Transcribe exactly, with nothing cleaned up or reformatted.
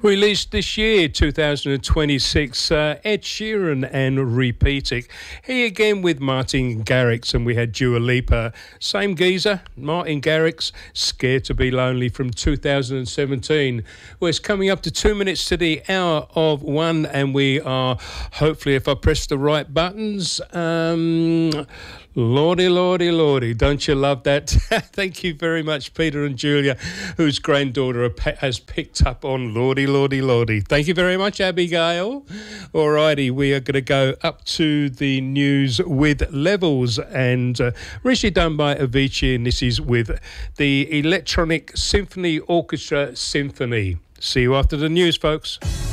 Released this year, two thousand twenty-six, uh, Ed Sheeran and Repeat It. Here again with Martin Garrix, and we had Dua Lipa. Same geezer, Martin Garrix, Scared to Be Lonely from two thousand seventeen. Well, it's coming up to two minutes to the hour of one, and we are, hopefully, if I press the right buttons, um... Lordy, lordy, lordy, don't you love that? Thank you very much, Peter and Julia, whose granddaughter has picked up on Lordy, lordy, lordy. Thank you very much, Abigail. All righty, we are going to go up to the news with Levels, and uh, originally done by Avicii, and this is with the Electronic Symphony Orchestra Symphony. See you after the news, folks.